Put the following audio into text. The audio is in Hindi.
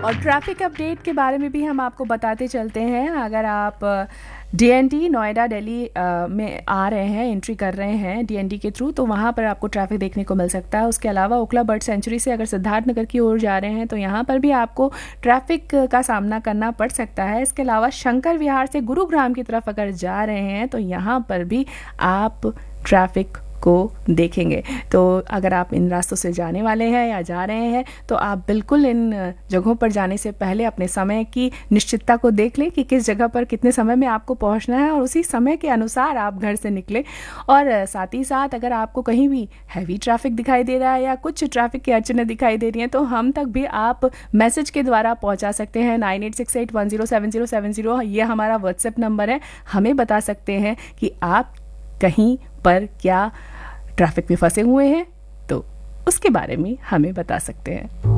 और ट्रैफिक अपडेट के बारे में भी हम आपको बताते चलते हैं। अगर आप डीएनडी नोएडा दिल्ली में आ रहे हैं, एंट्री कर रहे हैं डीएनडी के थ्रू, तो वहाँ पर आपको ट्रैफिक देखने को मिल सकता है। उसके अलावा ओखला बर्ड सेंचुरी से अगर सिद्धार्थनगर की ओर जा रहे हैं तो यहाँ पर भी आपको ट्रैफिक का सामना करना पड़ सकता है। इसके अलावा शंकर विहार से गुरुग्राम की तरफ अगर जा रहे हैं तो यहाँ पर भी आप ट्रैफिक को देखेंगे। तो अगर आप इन रास्तों से जाने वाले हैं या जा रहे हैं तो आप बिल्कुल इन जगहों पर जाने से पहले अपने समय की निश्चितता को देख लें कि किस जगह पर कितने समय में आपको पहुंचना है और उसी समय के अनुसार आप घर से निकलें। और साथ ही साथ अगर आपको कहीं भी हैवी ट्रैफिक दिखाई दे रहा है या कुछ ट्रैफिक की अड़चनें दिखाई दे रही हैं तो हम तक भी आप मैसेज के द्वारा पहुँचा सकते हैं। 9868107070 ये हमारा व्हाट्सएप नंबर है। हमें बता सकते हैं कि आप कहीं पर क्या ट्रैफिक में फंसे हुए हैं, तो उसके बारे में हमें बता सकते हैं।